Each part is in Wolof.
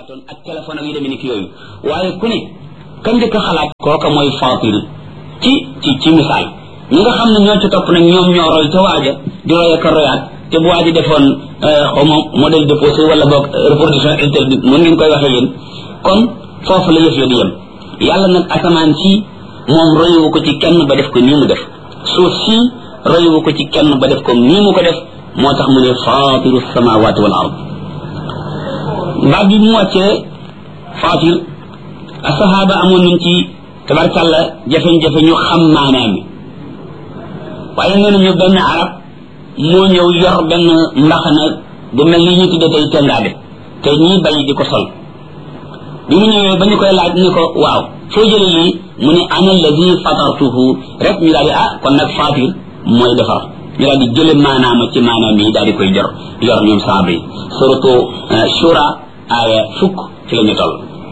xalaatoon ak téléphone ak yu demee ni ki yooyu waaye ku ne kan njëkk a xalaat kooka mooy Faatir ci misaal ñi nga xam ne ñoo ci topp nag ñoom ñoo roy te waaja di roy ak royaat te bu waaji defoon xaw ma modèle déposé wala boog reproduction interdite mën ngeen koy waxee yéen kon foofu la yëf ya di yem yàlla nag asamaan si moom royuwu ko ci kenn ba def ko nii mu def suuf si royuwu ko ci kenn ba def ko nii mu ko def moo tax mu ne faatiru samawati wal ard baat bi mu wàccee faatir asahaba amoon nañ ci tabarkàlla jafe-jafe ñu xam maanaam mi waaye nee nañu benn arab moo ñëw yor benn mbaxana bu mel ni ñu tudde tey tengaade te ñii bay di ko sol bi mu ñëwee ba ñu koy laaj ni ko waaw foo jële lii mu ne ana alladi fatartuhu rek ñu daal di kon nag faatir mooy defar ñu daal di jële maanaama ci maanaam yi daal di koy yor ñoom saaba yi surtout shura aaya fukk ci la ñu toll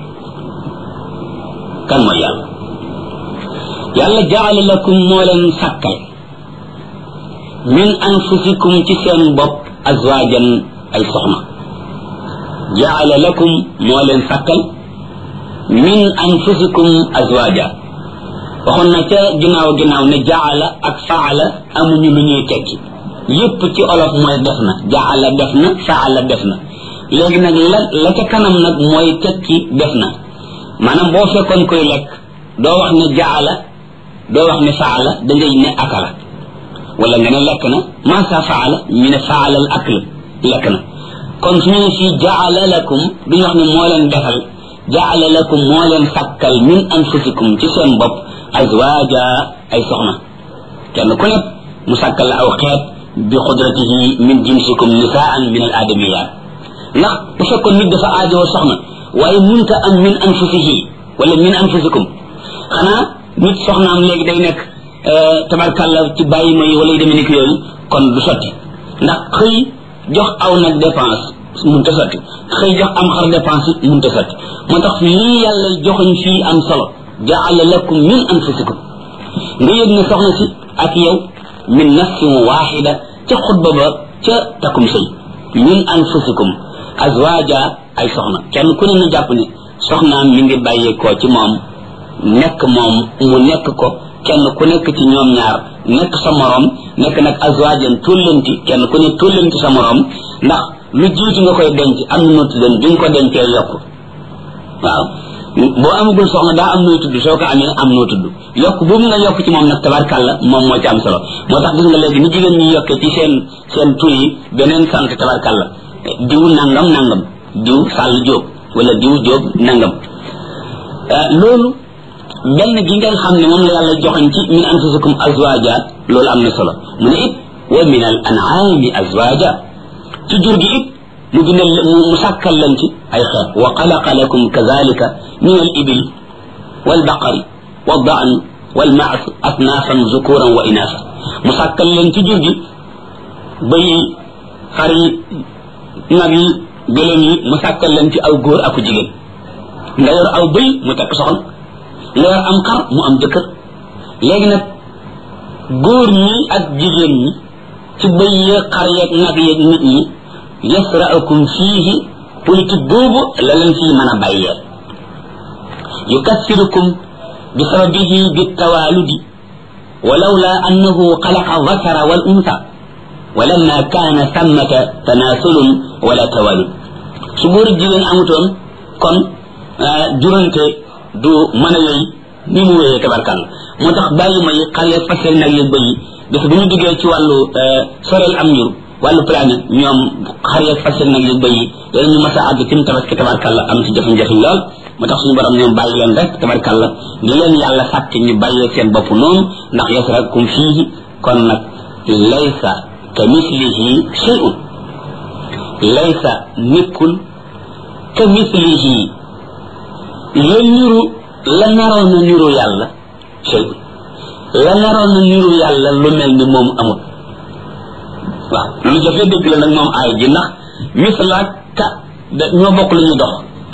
kan mooy yàlla jaala lakum moo leen sàkkal min anfusikum ci seen bopp azwajan ay soxna jaala lakum moo leen sàkkal min anfusikum azwaja waxoon na ca ginnaaw ne jaala ak faala amuñu lu ñuy tekki yépp ci olof mooy def na jaala def na faala def na léegi nag la ca kanam nag mooy tekki def na maanaam boo fekkoon koy lekk doo wax ne jaala doo wax ne faala dangay ne akala wala nga ne lekk na masa faala ñu ne faala al akl lekk na kon su ñu ne fii jaala lakum duñu wax ne moo leen defal jaala lakum moo leen sàkkal min anfusikum ci seen bopp azwaja ay soxna kenn ku nekk mu sàkkal la aw xeet bi xudratihi min jinsikum nisaan min al adamiyat ndax bu fekkoon nit dafa aajowoo soxna waaye munta am min anfusihi wala min anfusikum xanaa nit soxnaam léegi day nekk tabarkàlla ci bàyyi ma yi wala yu demee nekk yooyu kon du sotti ndax xëy jox aw nag dépense munta sotti xëy jox am xar dépense munta sotti moo tax lii yàlla joxuñ fii am solo jaala lakum min anfusikum nga yëg ne soxna si ak yow min nafsin waxida ca xutba ba ca takkum sëy min anfusikum azwaja ay soxna kenn ku ne na jàpp ne soxnaam mi ngi bàyyeekoo ci moom nekk moom mu nekk ko kenn ku nekk ci ñoom ñaar nekk sa morom nekk nag azwajan tullanti kenn ku ne tullanti sa morom ndax lu jiitu nga koy denc am na noo tuddoon bi nga ko dencee yokk waaw boo amagul soxna daa am nooy tudd soo ko amee am noo tudd yokk boobu nga yokk ci moom nag tabarkàlla moom moo ci am solo moo tax gis nga léegi ni jigéen ñi yokkee ci seen tur yi beneen sant tabarkàlla diw nangam diw sàll jóob wala diw jóob nangam loolu benn gi nga xam ne moom la yàlla joxoñ ci min anfusikum azwaja loolu am na solo mu ne it wa min al an'ami azwaja ci jur gi it mu bindal mu sàkkal leen ci ay xeet wa xalaqa lakum kadhalika min al ibil wal baqari wal da'n wal ma'z asnafan zukuran wa inasa mu sàkkal leen ci jur gi bëy xar yi nag yi gëléem yi mu sàkkal leen ci aw góor aku jigéen nga yor aw bëy mu tekk soxna nga yor am xar mu am jëkkër léegi nag góor ñi ak jigéen ñi ci bëy yeeg xar yeeg nag yeeg nit ñi yasra'ukum fiihi politique boobu la leen fii mën a bàyyee yukassirukum bi sababihi bi tawaludi walawla annahu xalaqa dhakara wal unsa walamma kaana sammata tanasulun wala tawalud su góor jigéen amutoon kon jurante du mën a yey ni mu wéyee tabarkal moo tax bàyyi ma yi xar yeeg fas nag yeeg bëy bis bu ñu duggee ci wàllu soreel am njur wàllu planète ñoom xar yeeg fas nag yeeg bëy yi léegi ñu mas a àgg tim tabaski tabarkalla am ci jafe-jafe lool moo tax suñu borom ñoom bàyyi leen rek tabarkalla li leen yàlla sàkk ñu bàyyee seen bopp noonu ndax yasrakum fiihi kon nag laysa ka mislihi shay'un laysa nekkul ka mislihi la niru la naroon na niru yàlla shay'un la naroon na niru yàlla lu mel ni moom amul waaw lu jafe dëgg la nag moom aay ji ndax mislaak ka ñoo bokk lu ñuy dox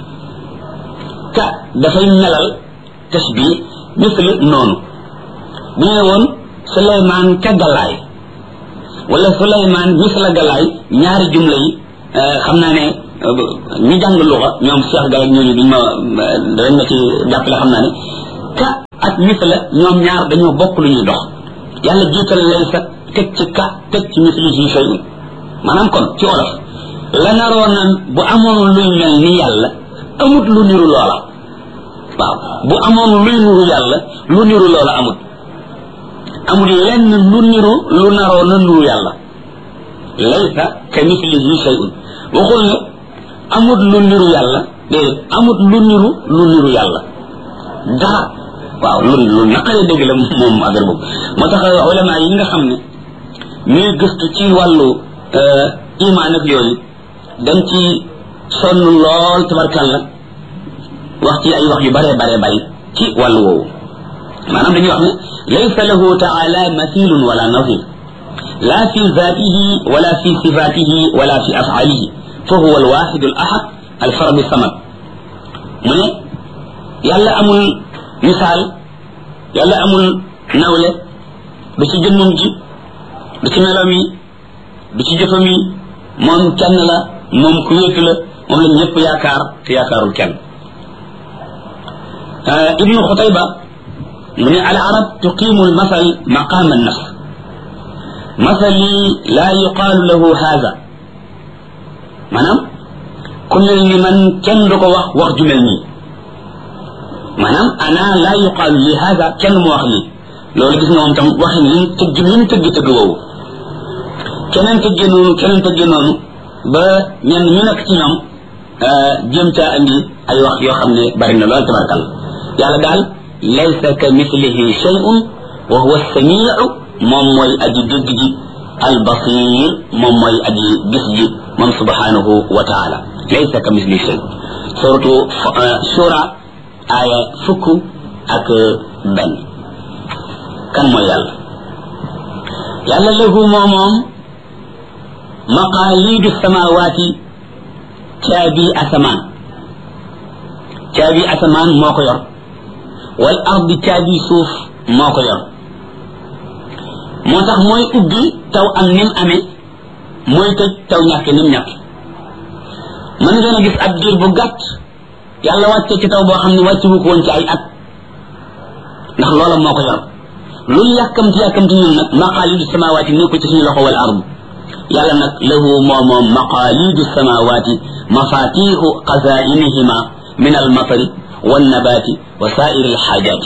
ka dafay melal tasbih misli noonu bu ñu ne woon Suleymaan ka galaay wala Suleymaan misla galaay ñaari jumla yi xam naa ne ñi jàng luxa ñoom Cheikh Gaye ñooñu duñ dañ ma ci jàppale xam naa ne ka ak misla ñoom ñaar dañoo bokk lu ñuy dox yàlla jiital laysa teg ci ka teg ci mislihi shay'un maanaam kon ci olof la naroon naan bu amoon luy mel ni yàlla amut lu niru loola waaw bu amoon luy niru yàlla lu niru loola amul lenn lu niru lu naroon na niru yàlla laysa ka mislihi shay'un waxul ne amut lu niru yàlla déedéet amut lu niru yàlla dara waaw lu naqaree dégg la moom affaire boobu moo tax ulama yi nga xam ne ñuy gëstu ci wàllu iman ak yooyu dañ ci sonn lool tabarkàlla wax ci ay wax yu bare bari ci wàllu woowu maanaam dañuy wax ne laysa lahu taala mathilun wala nazir la fi zatihi wala fi sifatihi wala fi af'alihi fa huwa alwahid alahad alfarad samad mu ne yàlla amul misaal yàlla amul nawle du ci jëmmam ji du ci melam yi du ci jëfam yi moom kenn la moom ku wéetu la moom la ñëpp yaakaar te yaakaarul kenn ibnu xutayba mu ne al arab tuqimu al masal maqam an nafs masali la yuqaalu lahu haada maanaam ku mel ni man kenn du ko wax ju mel nii maanaam ana la yuqaalu li haada kenn mu wax lii loolu gis nga moom tam waxin li mu tëgg woowu keneen tëggee noonu ba ñenn ñu nekk ci ñoom jëm caa andi ay wax yoo xam ne bari na lool tabarkal yàlla daal laysa ka mislihi shay'un wa huwa as-sami'u moom mooy aji dégg ji al-basir moom mooy aji gis ji moom subhanahu wa ta'ala laysa ka mislihi shay'un suratu shura aya fukk ak benn kan mooy yàlla lahu moom maqalidu samawati caabi asamaan moo ko yor wal ardi caabi suuf moo ko yor moo tax mooy ubbi taw am nim amee mooy tëj taw ñàkke nim ñàkke mën ngeen a gis ab diir bu gàtt yàlla wàcce ci taw boo xam ne wàcce wu ko woon ci ay at ndax loola moo ko yor lu yàkkamti ñun nag maqalidu samawati nekku ci suñu loxo wal ard yàlla nag lahu moom maqalidu samawati mafatihu qazainihima min almatari wannabati wa sairi alxaajati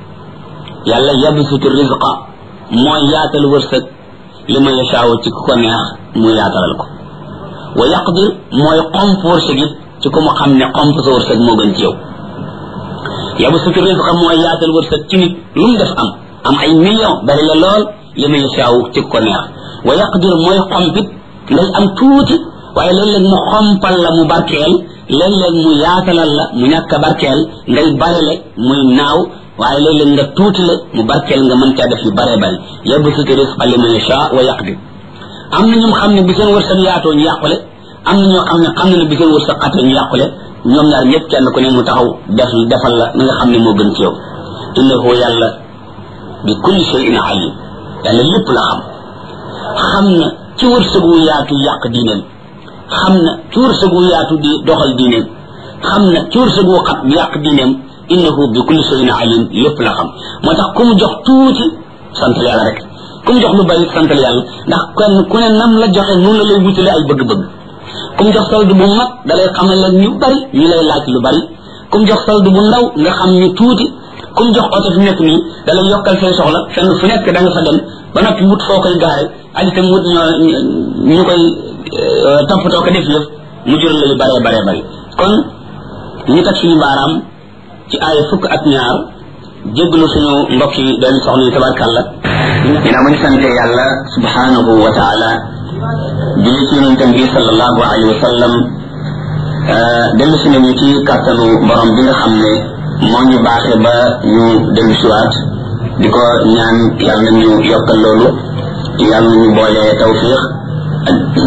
yàlla yabsutu rizqa mooy yaatal wërsëg li ma yashaaw ci ku ko neex mu yaatalal ko wa yaqdir mooy xomp wërsëg it ci ku mu xam ne xomp sa wërsëg moo gën ci yow yabsutu rizqa mooy yaatal wërsëg ci nit lu mu def am ay million bari la lool li ma yashaaw ci ku ko neex wa yaqdir mooy xompit ngay am tuuti waaye léeg-léeg mu xompal la mu barkeel léeg-léeg mu yaatalal la mu ñàkk a barkeel ngay barele muy naaw waaye léeg-léeg nga tuuti la mu barkeel nga mën caa def yu bare bari yabsutu rizqa liman yasha wa yaqdir am na ñoom xam ne bi seen wërsëg yaatoo ñu yàqule am na ñoo xam ne bi seen wërsëg xatoo ñu yàqule ñoom ñaar ñëpp kenn ku ne mu taxaw defal la na nga xam ne moo gën ci yow innahu yàlla bi kulli shay'in alim yàlla lépp la xam na ci wërsëg wu yaatu yàq diineem xam na ci wërsëg wu yaatu di doxal diineem xam na ci wërsëg wu xat yàq diineem innahu bi kulli shay'in alim lépp la xam moo tax ku mu jox tuuti santal yàlla rek ku mu jox lu bari santal yàlla ndax kenn ku ne nam la joxe noonu la lay wutale ay bëgg-bëgg ku mu jox solde bu mag da lay xamal la ñu bari ñu lay laaj lu bari ku mu jox solde bu ndaw nga xam ñu tuuti ku mu jox oto fi nekk nii da lay yokkal say soxla fenn fu nekk da nga fa dem ba noppi wut foo koy gaare ak itam wut ñu koy toppatoo ko def yëf mu jural la yu bare bari kon ñu teg suñu baaraam ci aaya fukk ak ñaar jéglu suñu mbokk yi doon soxna yi tabarkàlla dina ma ñu sante yàlla subhanahu wa taala julli ci yonentam bi sallallahu alayhi wa sallam dellu si nañu ci kàttanu borom bi nga xam ne moo ñu baaxee ba ñu dellu siwaat di ko ñaan yàlla nañu yokkal loolu yàlla nañu boole tawfiq